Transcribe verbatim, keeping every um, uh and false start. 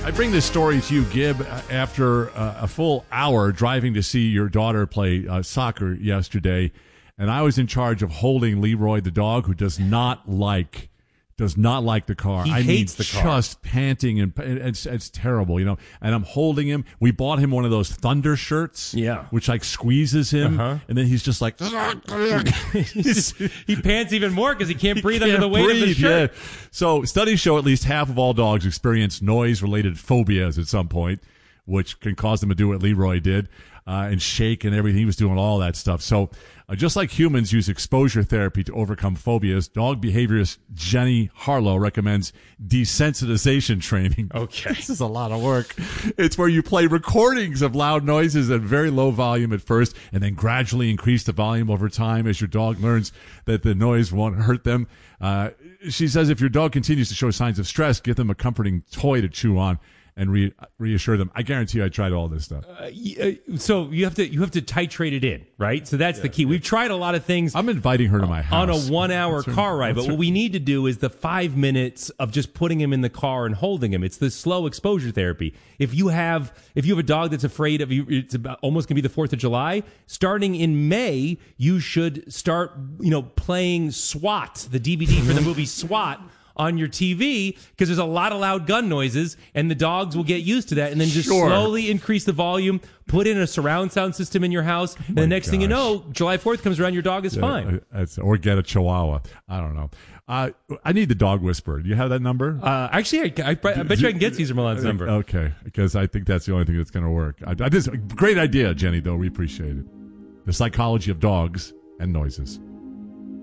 I bring this story to you, Gib, after uh, a full hour driving to see your daughter play uh, soccer yesterday, and I was in charge of holding Leroy, the dog, who does not like does not like the car. He I hates mean, the car. Just panting, and it's it's terrible, you know. And I'm holding him. We bought him one of those Thunder shirts, yeah, which like squeezes him, uh-huh. and then he's just like just, he pants even more because he can't he breathe can't under the weight breathe, of the shirt. Yeah. So studies show at least half of all dogs experience noise-related phobias at some point, which can cause them to do what Leroy did uh, and shake and everything. He was doing all that stuff. So uh, just like humans use exposure therapy to overcome phobias, dog behaviorist Jenny Harlow recommends desensitization training. Okay. This is a lot of work. It's where you play recordings of loud noises at very low volume at first and then gradually increase the volume over time as your dog learns that the noise won't hurt them. Uh, she says if your dog continues to show signs of stress, give them a comforting toy to chew on and re- reassure them. I guarantee you I tried all this stuff. Uh, so you have to you have to titrate it in, right? So that's yeah, the key. Yeah. We've tried a lot of things. I'm inviting her to my house. On a one-hour car ride. But what we need to do is the five minutes of just putting him in the car and holding him. It's the slow exposure therapy. If you have if you have a dog that's afraid of you, it's about, almost going to be the fourth of July, starting in May, you should start, you know, playing SWAT, the D V D for the movie SWAT, on your T V, because there's a lot of loud gun noises, and the dogs will get used to that, and then just sure. slowly increase the volume, put in a surround sound system in your house, and oh the next gosh. thing you know, July fourth comes around, your dog is yeah, fine. That's, or get a Chihuahua. I don't know. Uh, I need the dog whisperer. Do you have that number? Uh, actually, I, I, I bet you I can get Cesar Millan's number. Okay, because I think that's the only thing that's going to work. I, I, this great idea, Jenny, though. We appreciate it. The psychology of dogs and noises.